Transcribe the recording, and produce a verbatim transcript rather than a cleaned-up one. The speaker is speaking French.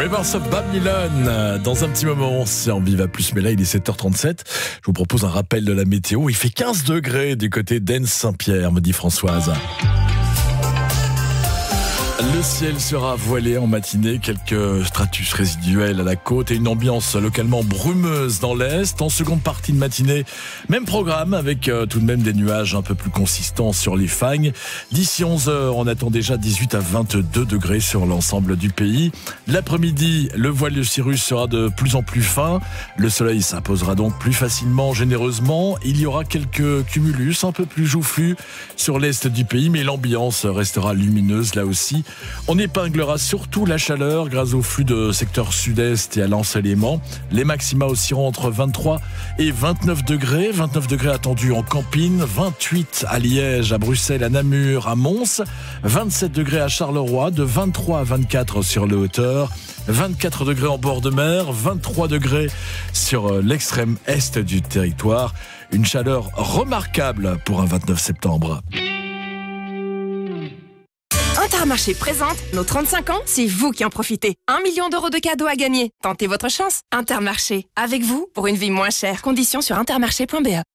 Rivers of Babylon. Dans un petit moment, c'est en Viva Plus, mais là, il est sept heures trente-sept. Je vous propose un rappel de la météo. Il fait quinze degrés du côté d'Aisne-Saint-Pierre, me dit Françoise. Le ciel sera voilé en matinée, quelques stratus résiduels à la côte et une ambiance localement brumeuse dans l'est. En seconde partie de matinée, même programme avec euh, tout de même des nuages un peu plus consistants sur les fagnes. D'ici onze heures, on attend déjà dix-huit à vingt-deux degrés sur l'ensemble du pays. L'après-midi, le voile de cirrus sera de plus en plus fin. Le soleil s'imposera donc plus facilement, généreusement. Il y aura quelques cumulus un peu plus joufflus sur l'est du pays, mais l'ambiance restera lumineuse là aussi. On épinglera surtout la chaleur grâce au flux de secteur sud-est et à l'ensoleillement. Les maxima oscilleront entre vingt-trois et vingt-neuf degrés. vingt-neuf degrés attendus en Campine, vingt-huit à Liège, à Bruxelles, à Namur, à Mons, vingt-sept degrés à Charleroi, de vingt-trois à vingt-quatre sur les hauteurs, vingt-quatre degrés en bord de mer, vingt-trois degrés sur l'extrême est du territoire. Une chaleur remarquable pour un vingt-neuf septembre. Intermarché présente nos trente-cinq ans, c'est vous qui en profitez. Un million d'euros de cadeaux à gagner. Tentez votre chance. Intermarché, avec vous pour une vie moins chère. Conditions sur intermarché point b e.